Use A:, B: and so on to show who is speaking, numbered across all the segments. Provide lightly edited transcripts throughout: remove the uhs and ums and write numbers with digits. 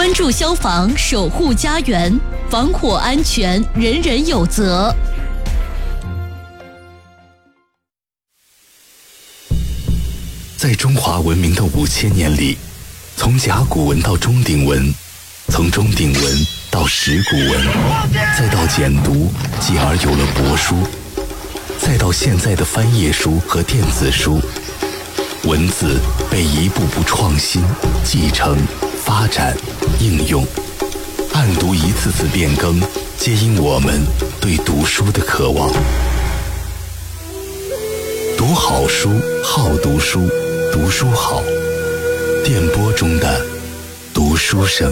A: 关注消防，守护家园，防火安全人人有责。
B: 在中华文明的5000年里，从甲骨文到钟鼎文，从钟鼎文到石鼓文，再到简读，继而有了帛书，再到现在的翻页书和电子书，文字被一步步创新、继承、发展、应用，案牍一次次变更，皆因我们对读书的渴望。读好书，好读书，读书好。电波中的读书声。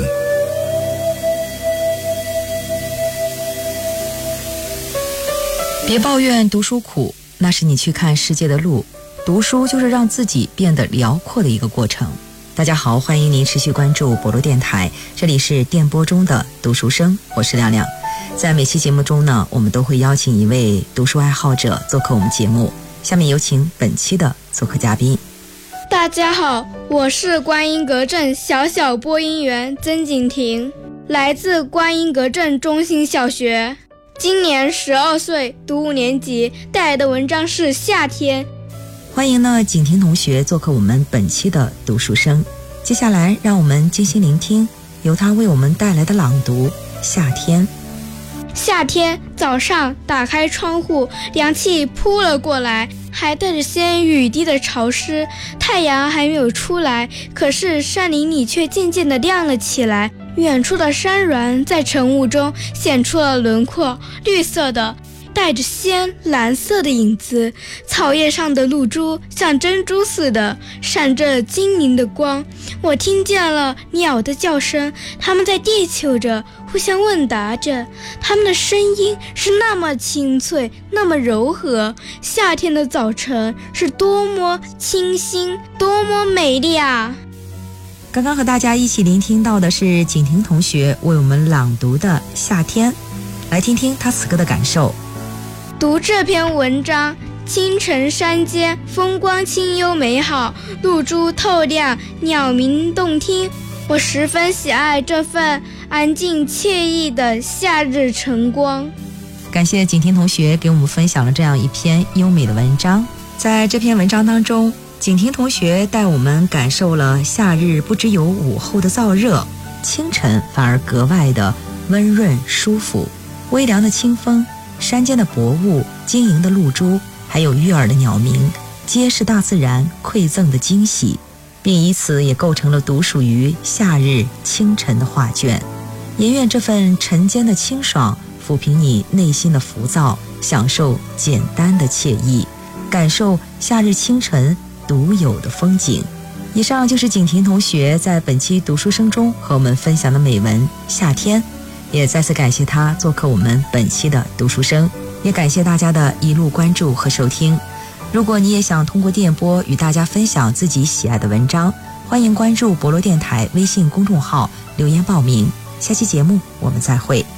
C: 别抱怨读书苦，那是你去看世界的路。读书就是让自己变得辽阔的一个过程。大家好，欢迎您持续关注博罗电台，这里是电波中的读书声，我是亮亮。在每期节目中呢，我们都会邀请一位读书爱好者做客我们节目。下面有请本期的做客嘉宾。
D: 大家好，我是观音阁镇小小播音员曾景婷，来自观音阁镇中心小学，今年12岁，读5年级，带来的文章是《夏天》。
C: 欢迎呢景婷同学做客我们本期的读书声。接下来让我们精心聆听由他为我们带来的朗读《夏天》。
D: 夏天早上打开窗户，凉气扑了过来，还带着些雨滴的潮湿。太阳还没有出来，可是山林里却渐渐地亮了起来。远处的山峦在晨雾中显出了轮廓，绿色的，带着鲜蓝色的影子。草叶上的露珠像珍珠似的，闪着晶莹的光。我听见了鸟的叫声，它们在地球着，互相问答着，它们的声音是那么清脆，那么柔和。夏天的早晨是多么清新，多么美丽啊！
C: 刚刚和大家一起聆听到的是景婷同学为我们朗读的《夏天》，来听听她此刻的感受。
D: 读这篇文章，清晨山间风光清幽美好，露珠透亮，鸟鸣动听。我十分喜爱这份安静惬意的夏日晨光。
C: 感谢景婷同学给我们分享了这样一篇优美的文章。在这篇文章当中，景婷同学带我们感受了夏日不只有午后的燥热，清晨反而格外的温润舒服。微凉的清风，山间的薄雾，晶莹的露珠，还有悦耳的鸟鸣，皆是大自然馈赠的惊喜，并以此也构成了独属于夏日清晨的画卷。也愿这份晨间的清爽抚平你内心的浮躁，享受简单的惬意，感受夏日清晨独有的风景。以上就是景婷同学在本期读书声中和我们分享的美文《夏天》，也再次感谢她做客我们本期的读书声，也感谢大家的一路关注和收听。如果你也想通过电波与大家分享自己喜爱的文章，欢迎关注博罗电台微信公众号留言报名。下期节目我们再会。